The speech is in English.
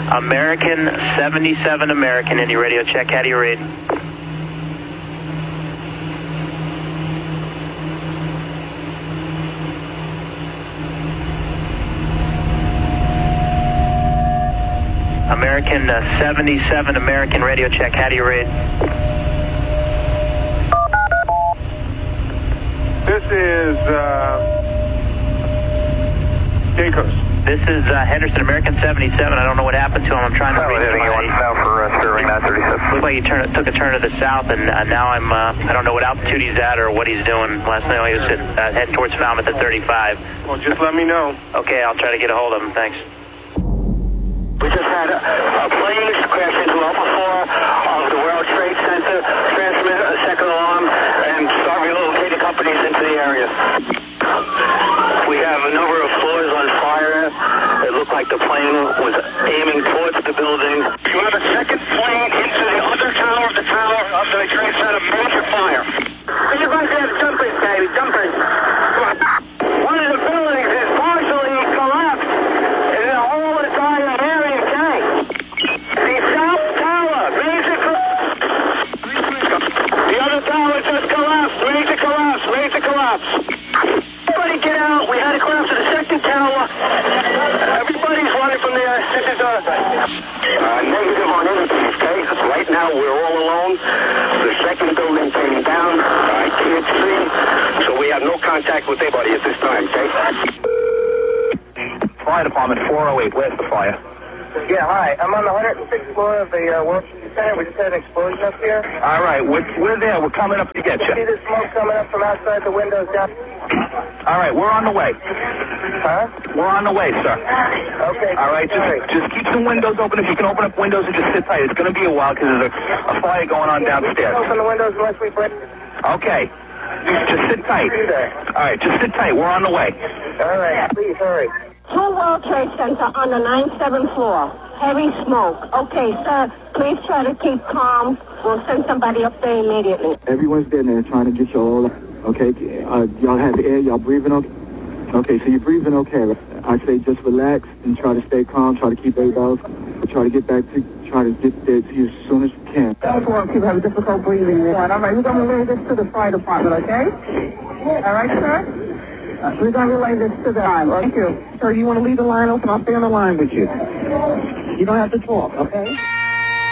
American 77 American, any radio check, how do you read? American 77 American, radio check, how do you read? This is Jacobs. This is Henderson, American 77. I don't know what happened to him. I'm trying to read heading now for Sterling 937. Looks like he took a turn to the south, and now I don't know what altitude he's at or what he's doing. Last night he was heading towards Falmouth at 35. Well, just let me know. Okay, I'll try to get a hold of him. Thanks. We just had a plane crash into Alpha 4 of the World Trade Center, transmit a second alarm, and start relocating companies into the area. We have a number of floors on fire. It looked like the plane was aiming towards the building. You have a second plane into the other tower of the Trade Center, major fire. You guys have jumpers, baby, jumpers. One of the buildings is partially collapsed, and the whole entire area tank. The South Tower, basically. The other tower just collapsed. Ready to collapse, ready to collapse. Everybody get out. We had to collapse to the second tower. Everybody's running from there. This is negative on anything, okay? Right now, we're all alone. The second building came down. I can't see. So we have no contact with anybody at this time, okay? Fire Department 408, where's the fire? Yeah, hi. I'm on the 106th floor of the World Trade Center. We just had an explosion up here. All right, we're there. We're coming up to get See you. the smoke coming up from outside the windows down? All right, we're on the way. Huh? We're on the way, sir. Okay. All right, just keep some windows open. If you can open up windows and just sit tight. It's going to be a while because there's a fire going on downstairs. Open the windows unless we break. Okay. Just sit tight. All right, just sit tight. We're on the way. All right, please hurry. 2 World Trade Center on the 97th floor. Heavy smoke. Okay, sir, please try to keep calm. We'll send somebody up there immediately. Everyone's been there trying to get you all. Okay, y'all have the air. Y'all breathing okay? Okay, so you're breathing okay. I say just relax and try to stay calm. Try to keep everybody else. Try to get there to you as soon as you can. Don't want people have difficult breathing. All right, we're going to relay this to the fire department, okay? All right, sir? We're going to relay this to the line. Thank you. Sir, you want to leave the line open? I'll stay on the line with you. You don't have to talk, okay?